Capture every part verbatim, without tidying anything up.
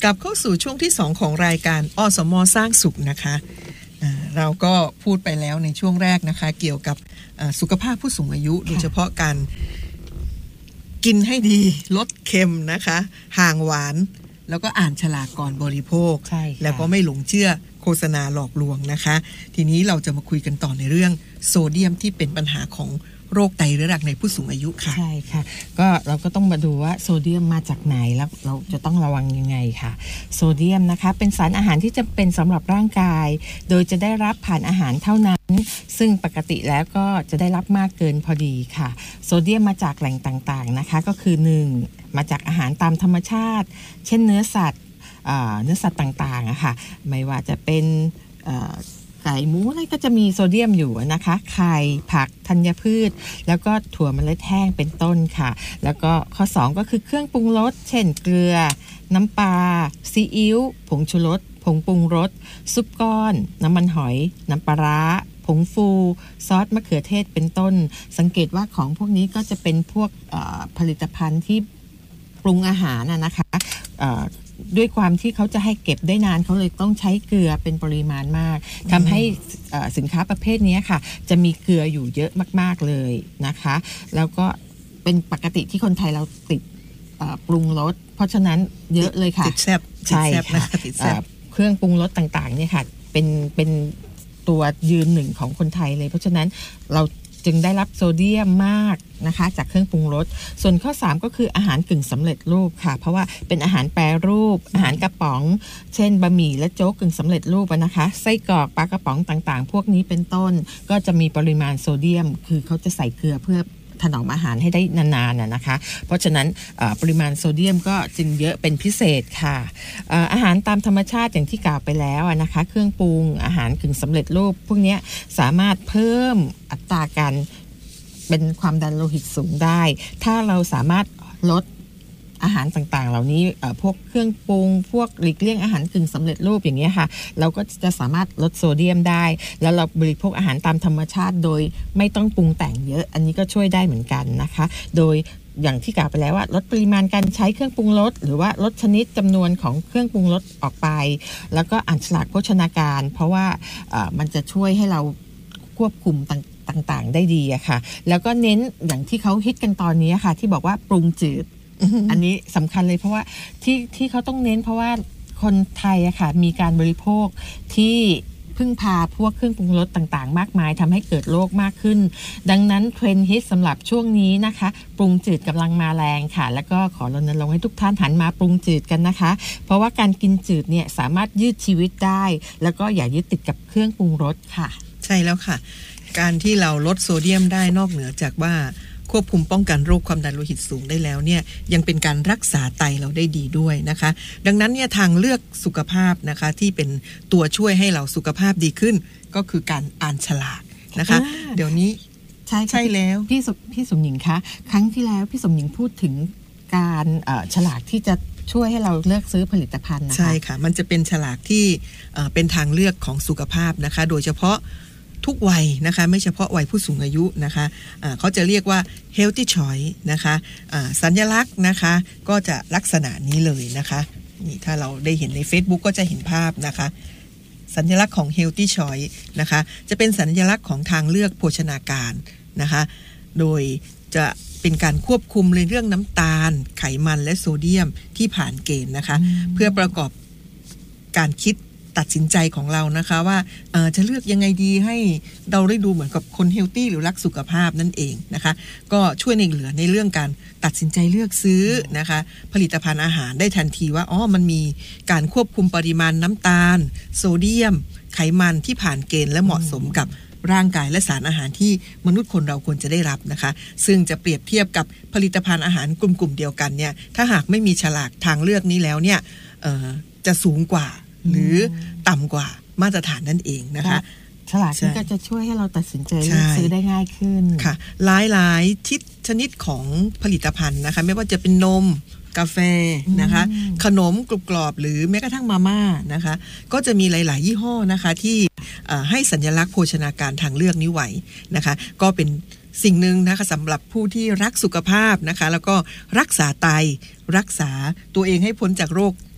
กลับเข้าสู่ช่วงที่สองของรายการอสม.สร้างสุขนะคะเราก็พูดไปแล้วในช่วงแรกนะคะเกี่ยวกับสุขภาพผู้สูงอายุโดยเฉพาะการกินให้ดีลดเค็มนะคะห่างหวานแล้วก็อ่านฉลากก่อนบริโภคแล้วก็ไม่หลงเชื่อโฆษณาหลอกลวงนะคะทีนี้เราจะมาคุยกันต่อในเรื่องโซเดียมที่เป็นปัญหาของโรคไตเรื้อรังในผู้สูงอายุค่ะใช่ค่ะก็เราก็ต้องมาดูว่าโซเดียมมาจากไหนแล้วเราจะต้องระวังยังไงค่ะโซเดียมนะคะเป็นสารอาหารที่จำเป็นสำหรับร่างกายโดยจะได้รับผ่านอาหารเท่านั้นซึ่งปกติแล้วก็จะได้รับมากเกินพอดีค่ะโซเดียมมาจากแหล่งต่างๆนะคะก็คือหนึ่งมาจากอาหารตามธรรมชาติเช่นเนื้อสัตว์เนื้อสัตว์ต่างๆอะค่ะไม่ว่าจะเป็นไก่หมูอะไรก็จะมีโซเดียมอยู่นะคะไข่ผักธัญพืชแล้วก็ถั่วเมล็ดแห้งเป็นต้นค่ะแล้วก็ข้อสองก็คือเครื่องปรุงรสเช่นเกลือน้ำปลาซีอิ๊วผงชูรสผงปรุงรสซุปก้อนน้ำมันหอยน้ำปลาร้าผงฟูซอสมะเขือเทศเป็นต้นสังเกตว่าของพวกนี้ก็จะเป็นพวกผลิตภัณฑ์ที่ปรุงอาหารนะคะด้วยความที่เขาจะให้เก็บได้นานเขาเลยต้องใช้เกลือเป็นปริมาณมากทำให้สินค้าประเภทนี้ค่ะจะมีเกลืออยู่เยอะมากๆเลยนะคะแล้วก็เป็นปกติที่คนไทยเราติดปรุงรสเพราะฉะนั้นเยอะเลยค่ะติดแซ่บใช่ค่ะเครื่องปรุงรสต่างๆเนี่ยค่ะเป็นเป็นตัวยืนหนึ่งของคนไทยเลยเพราะฉะนั้นเราจึงได้รับโซเดียมมากนะคะจากเครื่องปรุงรสส่วนข้อสามก็คืออาหารกึ่งสำเร็จรูปค่ะเพราะว่าเป็นอาหารแปรรูปอาหารกระป๋องเช่นบะหมี่และโจ๊กกึ่งสำเร็จรูปนะคะไส้กรอกปลากระป๋องต่างๆพวกนี้เป็นต้นก็จะมีปริมาณโซเดียมคือเขาจะใส่เกลือเพื่อถนอมอาหารให้ได้นานๆนะคะเพราะฉะนั้นปริมาณโซเดียมก็จึงเยอะเป็นพิเศษค่ะอาหารตามธรรมชาติอย่างที่กล่าวไปแล้วนะคะเครื่องปรุงอาหารกึ่งสำเร็จรูปพวกนี้สามารถเพิ่มอัตราการเป็นความดันโลหิตสูงได้ถ้าเราสามารถลดอาหารต่างๆเหล่านี้พวกเครื่องปรุงพวกหลีกเลี่ยงอาหารกึ่งสำเร็จรูปอย่างเงี้ยค่ะเราก็จะสามารถลดโซเดียมได้แล้วเราบริโภคอาหารตามธรรมชาติโดยไม่ต้องปรุงแต่งเยอะอันนี้ก็ช่วยได้เหมือนกันนะคะโดยอย่างที่กล่าวไปแล้วว่าลดปริมาณการใช้เครื่องปรุงรสหรือว่าลดชนิดจำนวนของเครื่องปรุงรสออกไปแล้วก็อ่านฉลากโภชนาการเพราะว่ามันจะช่วยให้เราควบคุมต่างๆได้ดีอะค่ะแล้วก็เน้นอย่างที่เขาฮิตกันตอนนี้ค่ะที่บอกว่าปรุงจืด อันนี้สำคัญเลยเพราะว่าที่ที่เขาต้องเน้นเพราะว่าคนไทยอะค่ะมีการบริโภคที่พึ่งพาพวกเครื่องปรุงรสต่างๆมากมายทำให้เกิดโรคมากขึ้นดังนั้นเทรนด์ฮิตสำหรับช่วงนี้นะคะปรุงจืดกำลังมาแรงค่ะแล้วก็ขอรณรงค์ให้ทุกท่านหันมาปรุงจืดกันนะคะเพราะว่าการกินจืดเนี่ยสามารถยืดชีวิตได้แล้วก็อย่ายึดติดกับเครื่องปรุงรสค่ะใช่แล้วค่ะการที่เราลดโซเดียมได้นอกเหนือจากว่าควบคุมป้องกันโรคความดันโลหิตสูงได้แล้วเนี่ยยังเป็นการรักษาไตเราได้ดีด้วยนะคะดังนั้นเนี่ยทางเลือกสุขภาพนะคะที่เป็นตัวช่วยให้เราสุขภาพดีขึ้นก็คือการอ่านฉลากนะคะเดี๋ยวนี้ใช่ใช่แล้วพี่พี่สมหญิงคะครั้งที่แล้วพี่สมหญิงพูดถึงการฉลากที่จะช่วยให้เราเลือกซื้อผลิตภัณฑ์นะคะใช่ค่ะมันจะเป็นฉลากที่เป็นทางเลือกของสุขภาพนะคะโดยเฉพาะทุกวัยนะคะไม่เฉพาะวัยผู้สูงอายุนะคะะเขาจะเรียกว่า healthy choice นะคะะสัญลักษณ์นะคะก็จะลักษณะนี้เลยนะคะนี่ถ้าเราได้เห็นใน Facebook ก็จะเห็นภาพนะคะสัญลักษณ์ของ healthy choice นะคะจะเป็นสัญลักษณ์ของทางเลือกโภชนาการนะคะโดยจะเป็นการควบคุมในเรื่องน้ำตาลไขมันและโซเดียมที่ผ่านเกณฑ์นะคะเพื่อประกอบการคิดตัดสินใจของเรานะคะว่าจะเลือกยังไงดีให้เราได้ดูเหมือนกับคนเฮลตี้หรือรักสุขภาพนั่นเองนะคะก็ช่วยในเหลือในเรื่องการตัดสินใจเลือกซื้อนะคะผลิตภัณฑ์อาหารได้ทันทีว่าอ๋อมันมีการควบคุมปริมาณน้ำตาลโซเดียมไขมันที่ผ่านเกณฑ์และเหมาะสมกับร่างกายและสารอาหารที่มนุษย์คนเราควรจะได้รับนะคะซึ่งจะเปรียบเทียบกับผลิตภัณฑ์อาหารกลุ่มๆเดียวกันเนี่ยถ้าหากไม่มีฉลากทางเลือกนี้แล้วเนี่ยจะสูงกว่าหรือต่ำกว่ามาตรฐานนั่นเองนะคะฉลากนี้ก็จะช่วยให้เราตัดสินใจเลือกซื้อได้ง่ายขึ้นค่ะหลายหลายทิศชนิดของผลิตภัณฑ์นะคะไม่ว่าจะเป็นนมกาแฟนะคะขนมกรุบกรอบหรือแม้กระทั่งมาม่านะคะก็จะมีหลายๆยี่ห้อนะคะที่ให้สัญลักษณ์โภชนาการทางเลือกนี้ไว้นะคะก็เป็นสิ่งหนึ่งนะคะสำหรับผู้ที่รักสุขภาพนะคะแล้วก็รักษาไตรักษาตัวเองให้พ้นจากโรค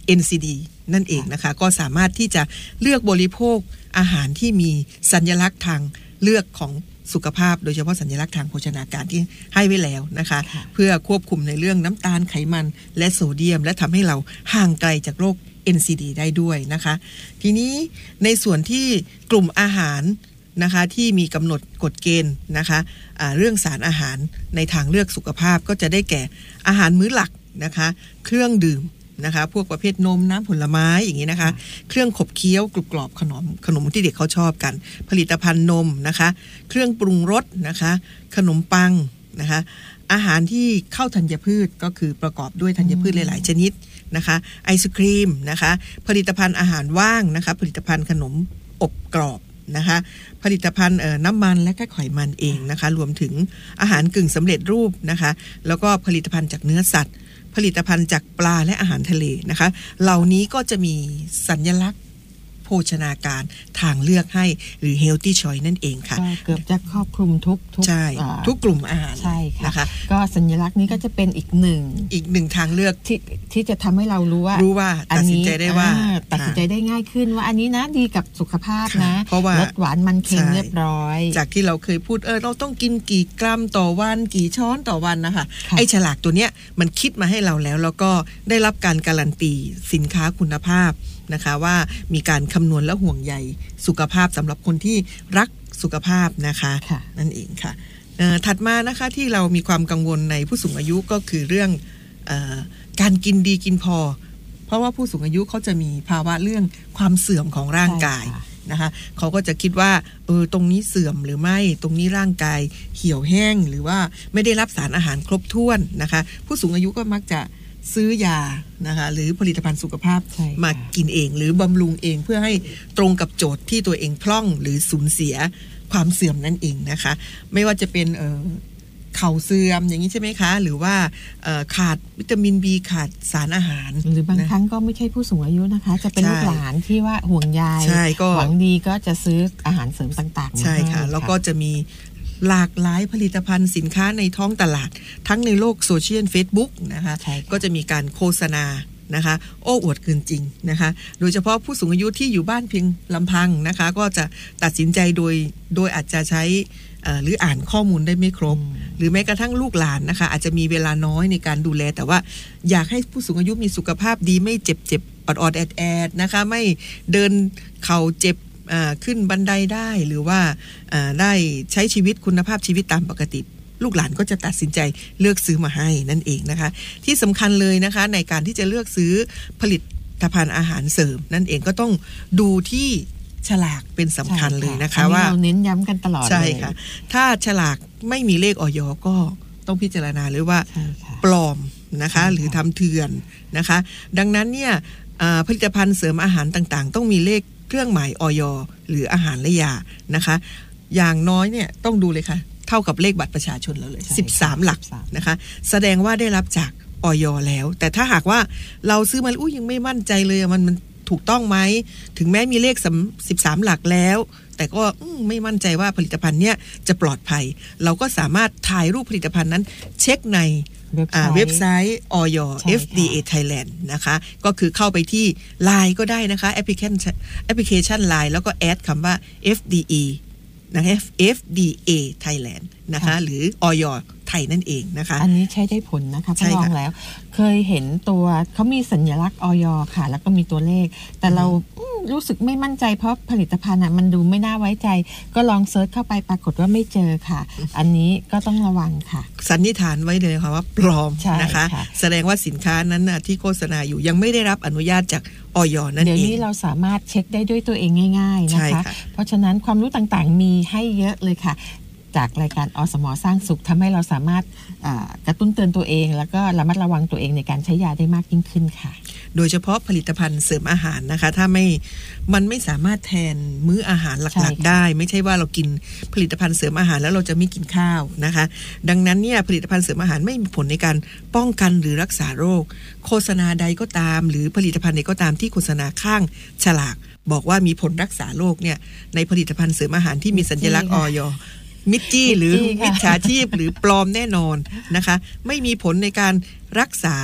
เอ็น ซี ดี นั่นเองนะคะก็สามารถที่จะเลือกบริโภคอาหารที่มีสัญลักษณ์ทางเลือกของสุขภาพโดยเฉพาะสัญลักษณ์ทางโภชนาการที่ให้ไว้แล้วนะคะเพื่อควบคุมในเรื่องน้ำตาลไขมันและโซเดียมและทำให้เราห่างไกลจากโรค เอ็น ซี ดี ได้ด้วยนะคะทีนี้ในส่วนที่กลุ่มอาหารนะคะที่มีกำหนดกฎเกณฑ์นะคะะเรื่องสารอาหารในทางเลือกสุขภาพก็จะได้แก่อาหารมื้อหลักนะคะเครื่องดื่มนะคะพวกประเภทนมน้ำผลไม้อย่างนี้นะคะเครื่องขบเคี้ยวกรุบกรอบขนมขนมที่เด็กเขาชอบกันผลิตภัณฑ์นมนะคะเครื่องปรุงรสนะคะขนมปังนะคะอาหารที่เข้าธัญพืชก็คือประกอบด้วยธัญพืชหลายๆชนิดนะคะไอศครีมนะคะผลิตภัณฑ์อาหารว่างนะคะผลิตภัณฑ์ขนมอบกรอบนะคะผลิตภัณฑ์น้ำมันและก็ไขมันเองนะคะรวมถึงอาหารกึ่งสำเร็จรูปนะคะแล้วก็ผลิตภัณฑ์จากเนื้อสัตว์ผลิตภัณฑ์จากปลาและอาหารทะเลนะคะเหล่านี้ก็จะมีสัญลักษณ์โภชนาการทางเลือกให้หรือ healthy choice นั่นเองค่ะเกือบจะครอบคลุมทุกทุกทุกกลุ่มอาหารใช่ค่ะนะคะก็สัญลักษณ์นี้ก็จะเป็นอีกหนึ่งอีกหนึ่งทางเลือกที่ที่จะทำให้เรารู้ว่ารู้ว่าตัดสินใจได้ว่าตัดสินใจได้ง่ายขึ้นว่าอันนี้นะดีกับสุขภาพนะเพราะว่าลดหวานมันเค็มเรียบร้อยจากที่เราเคยพูดเออเราต้องกินกี่กรัมต่อวันกี่ช้อนต่อวันนะคะไอ้ฉลากตัวเนี้ยมันคิดมาให้เราแล้วแล้วก็ได้รับการการันตีสินค้าคุณภาพนะคะว่ามีการคำนวณและห่วงใยสุขภาพสำหรับคนที่รักสุขภาพนะคะนั่นเองค่ะถัดมานะคะที่เรามีความกังวลในผู้สูงอายุก็คือเรื่องเอ่อการกินดีกินพอเพราะว่าผู้สูงอายุเขาจะมีภาวะเรื่องความเสื่อมของร่างกายนะคะเขาก็จะคิดว่าเออตรงนี้เสื่อมหรือไม่ตรงนี้ร่างกายเหี่ยวแห้งหรือว่าไม่ได้รับสารอาหารครบถ้วนนะคะผู้สูงอายุก็มักจะซื้อยานะคะหรือผลิตภัณฑ์สุขภาพมากินเองหรือบำรุงเองเพื่อให้ตรงกับโจทย์ที่ตัวเองพร่องหรือสูญเสียความเสื่อมนั่นเองนะคะไม่ว่าจะเป็นเอ่อเข่าเสื่อมอย่างนี้ใช่ไหมคะหรือว่าขาดวิตามิน B ขาดสารอาหารหรือบางครั้งก็ไม่ใช่ผู้สูงอายุนะคะจะเป็นลูกหลานที่ว่าห่วงใยหวังดีก็จะซื้ออาหารเสริมต่างๆใช่ค่ะแล้วก็จะมีหลากหลายผลิตภัณฑ์สินค้าในท้องตลาดทั้งในโลกโซเชียล Facebook นะคะก็จะมีการโฆษณานะคะโอ้อวดเกินจริงนะคะโดยเฉพาะผู้สูงอายุที่อยู่บ้านเพียงลำพังนะคะก็จะตัดสินใจโดยโดยอาจจะใช้หรืออ่านข้อมูลได้ไม่ครบหรือแม้กระทั่งลูกหลานนะคะอาจจะมีเวลาน้อยในการดูแลแต่ว่าอยากให้ผู้สูงอายุมีสุขภาพดีไม่เจ็บเจ็บอดอดแอดแอดนะคะไม่เดินเข่าเจ็บขึ้นบันไดได้หรือว่าได้ใช้ชีวิตคุณภาพชีวิตตามปกติลูกหลานก็จะตัดสินใจเลือกซื้อมาให้นั่นเองนะคะที่สำคัญเลยนะคะในการที่จะเลือกซื้อผลิตภัณฑ์อาหารเสริมนั่นเองก็ต้องดูที่ฉลากเป็นสำคัญเลยนะคะว่าเราเน้นย้ำกันตลอดใช่ค่ะถ้าฉลากไม่มีเลขอย.ก็ต้องพิจารณาเลยว่าปลอมนะคะหรือทำเถื่อนนะคะดังนั้นเนี่ยผลิตภัณฑ์เสริมอาหารต่างๆต้องมีเลขเครื่องหมายอย.หรืออาหารและยานะคะอย่างน้อยเนี่ยต้องดูเลยค่ะเท่ากับเลขบัตรประชาชนเราเลยสิบสามหลักนะคะแสดงว่าได้รับจากอย.แล้วแต่ถ้าหากว่าเราซื้อมาอุ้ยยังไม่มั่นใจเลยมันมันถูกต้องไหมถึงแม้มีเลขสิบสามหลักแล้วแต่ก็ไม่มั่นใจว่าผลิตภัณฑ์เนี้ยจะปลอดภัยเราก็สามารถถ่ายรูปผลิตภัณฑ์นั้นเช็คในเว็บไซต์อย เอฟ ดี เอ Thailand นะคะก็คือเข้าไปที่ ไลน์ ก็ได้นะคะแอปพลิเคชันแอปพลิเคชัน ไลน์ แล้วก็แอดคำว่า เอฟ ดี อี นะคะ เอฟ ดี เอ Thailand นะคะหรืออย ไทยนั่นเองนะคะอันนี้ใช้ได้ผลนะคะลองแล้วเคยเห็นตัวเขามีสัญลักษณ์อย ค่ะแล้วก็มีตัวเลขแต่เรารู้สึกไม่มั่นใจเพราะผลิตภัณฑ์อ่ะมันดูไม่น่าไว้ใจก็ลองเซิร์ชเข้าไปปรากฏว่าไม่เจอค่ะอันนี้ก็ต้องระวังค่ะสันนิษฐานไว้เลยค่ะว่าปลอมนะคะแสดงว่าสินค้านั้นน่ะที่โฆษณาอยู่ยังไม่ได้รับอนุญาตจากอย นั่นเองเดี๋ยวนี้เราสามารถเช็คได้ด้วยตัวเองง่ายๆนะคะเพราะฉะนั้นความรู้ต่างๆมีให้เยอะเลยค่ะจากรายการอสม.สร้างสุขทำให้เราสามารถกระตุ้นเตือนตัวเองแล้วก็ระมัดระวังตัวเองในการใช้ยาได้มากยิ่งขึ้นค่ะโดยเฉพาะผลิตภัณฑ์เสริมอาหารนะคะถ้าไม่มันไม่สามารถแทนมื้ออาหารหลักๆได้ไม่ใช่ว่าเรากินผลิตภัณฑ์เสริมอาหารแล้วเราจะไม่กินข้าวนะคะดังนั้นเนี่ยผลิตภัณฑ์เสริมอาหารไม่มีผลในการป้องกันหรือรักษาโรคโฆษณาใดก็ตามหรือผลิตภัณฑ์ใดก็ตามที่โฆษณาข้างฉลากบอกว่ามีผลรักษาโรคเนี่ยในผลิตภัณฑ์เสริมอาหารที่มีสัญลักษณ์อยมิจจี้หรือมิจฉาชีพหรือปลอมแน่นอนนะคะไม่มีผลในการรักษา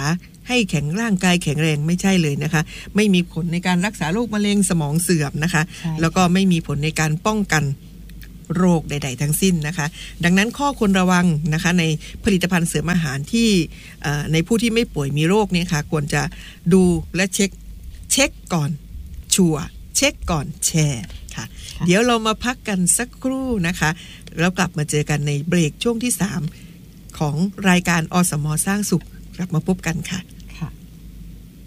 ให้แข็งร่างกายแข็งแรงไม่ใช่เลยนะคะไม่มีผลในการรักษาโรคมะเร็งสมองเสื่อมนะคะแล้วก็ไม่มีผลในการป้องกันโรคใดๆทั้งสิ้นนะคะดังนั้นข้อควรระวังนะคะในผลิตภัณฑ์เสริมอาหารที่ในผู้ที่ไม่ป่วยมีโรคเนี่ยค่ะควรจะดูและเช็คเช็คก่อนชัวร์เช็คก่อนแชร์ค่ะเดี๋ยวเรามาพักกันสักครู่นะคะแล้วกลับมาเจอกันในเบรกช่วงที่สามของรายการอสม.สร้างสุขกลับมาพบกันค่ะ